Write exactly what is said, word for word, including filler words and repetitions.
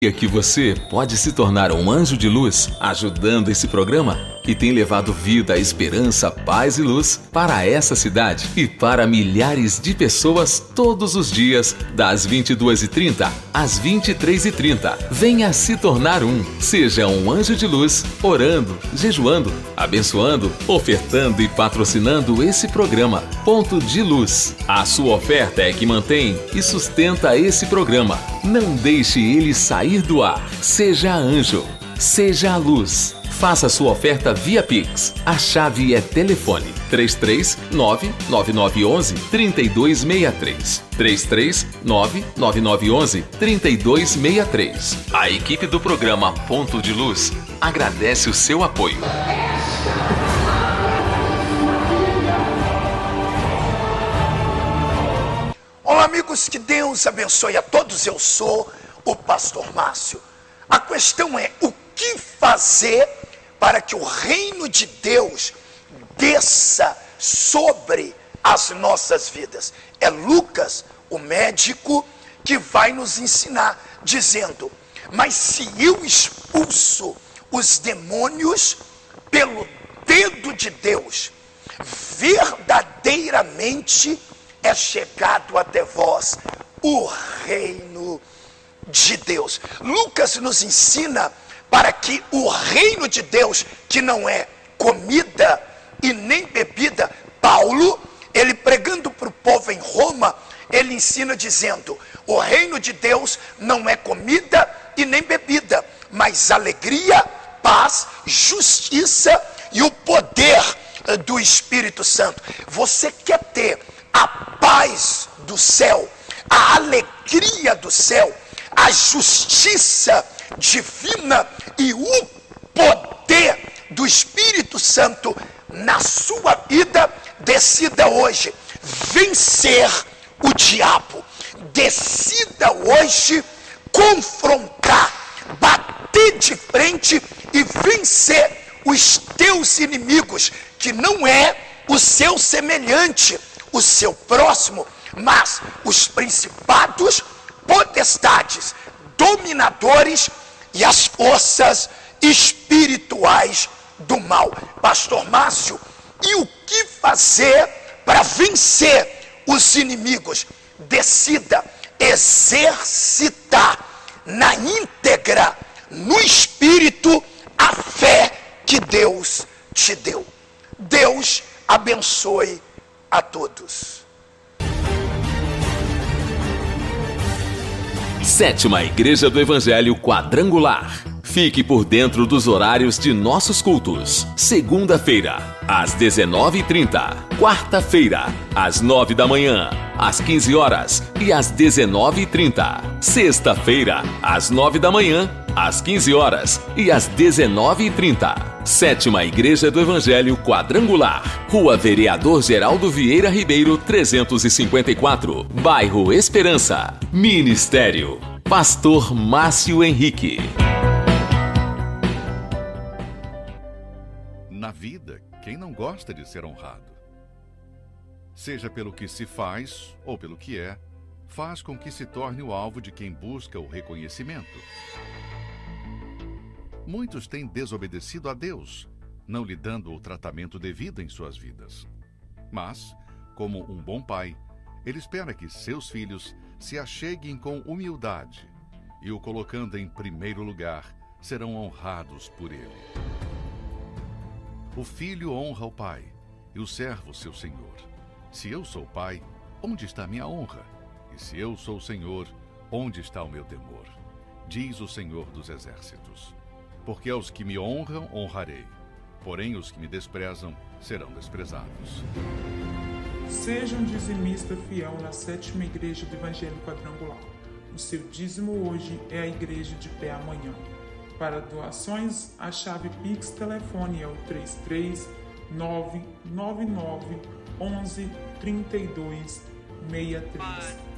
Que você pode se tornar um anjo de luz ajudando esse programa que tem levado vida, esperança, paz e luz para essa cidade e para milhares de pessoas todos os dias, das vinte e duas e trinta às vinte e três e trinta. Venha se tornar um. Seja um anjo de luz, orando, jejuando, abençoando, ofertando e patrocinando esse programa. Ponto de Luz. A sua oferta é que mantém e sustenta esse programa. Não deixe ele sair do ar. Seja anjo. Seja a luz. Faça sua oferta via Pix. A chave é telefone três três nove nove nove um um três dois seis três. três três nove nove nove um um três dois seis três. A equipe do programa Ponto de Luz agradece o seu apoio. Olá, amigos, que Deus abençoe a todos. Eu sou o pastor Márcio. A questão é: o que fazer para que o reino de Deus desça sobre as nossas vidas? É Lucas, o médico, que vai nos ensinar, dizendo: mas se eu expulso os demônios pelo dedo de Deus, verdadeiramente é chegado até vós o reino de Deus. Lucas nos ensina para que o reino de Deus, que não é comida e nem bebida. Paulo, ele pregando para o povo em Roma, ele ensina dizendo: o reino de Deus não é comida e nem bebida, mas alegria, paz, justiça e o poder do Espírito Santo. Você quer ter a paz do céu, a alegria do céu, a justiça divina e o poder do Espírito Santo na sua vida? Decida hoje vencer o diabo. Decida hoje confrontar, bater de frente e vencer os teus inimigos, que não é o seu semelhante, o seu próximo, mas os principados, potestades, dominadores e as forças espirituais do mal. Pastor Márcio, e o que fazer para vencer os inimigos? Decida exercitar na íntegra, no espírito, a fé que Deus te deu. Deus abençoe a todos. Sétima Igreja do Evangelho Quadrangular. Fique por dentro dos horários de nossos cultos. Segunda-feira, às dezenove e trinta. Quarta-feira, às nove da manhã, às quinze horas e às dezenove e trinta. Sexta-feira, às nove da manhã, às quinze horas e às dezenove e trinta. Sétima Igreja do Evangelho Quadrangular. Rua Vereador Geraldo Vieira Ribeiro, trezentos e cinquenta e quatro. Bairro Esperança. Ministério Pastor Márcio Henrique. Na vida, quem não gosta de ser honrado? Seja pelo que se faz ou pelo que é, faz com que se torne o alvo de quem busca o reconhecimento. Muitos têm desobedecido a Deus, não lhe dando o tratamento devido em suas vidas. Mas, como um bom pai, ele espera que seus filhos se acheguem com humildade e, o colocando em primeiro lugar, serão honrados por ele. O filho honra o pai e o servo seu senhor. Se eu sou pai, onde está minha honra? E se eu sou senhor, onde está o meu temor? Diz o Senhor dos Exércitos. Porque aos que me honram, honrarei. Porém, os que me desprezam serão desprezados. Seja um dizimista fiel na sétima Igreja do Evangelho Quadrangular. O seu dízimo hoje é a igreja de pé amanhã. Para doações, a chave Pix telefone é o três três nove nove nove um um três dois seis três.